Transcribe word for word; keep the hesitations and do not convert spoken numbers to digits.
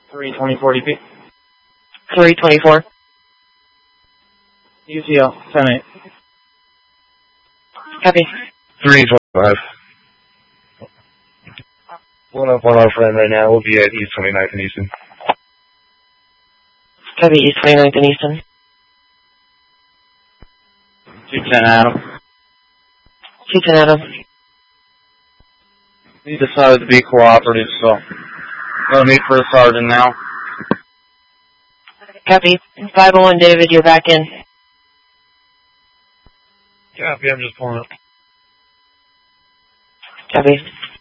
three twenty forty P. three twenty-four. U C L, ten eight. Copy. three twenty-five. One up, one off friend right now. We'll be at East twenty-ninth and Easton. Copy, East twenty-ninth and Easton. two ten Adam. two ten Adam. He decided to be cooperative, so no need for a sergeant now. Copy. five oh one David, you're back in. Copy, I'm just pulling up. Copy.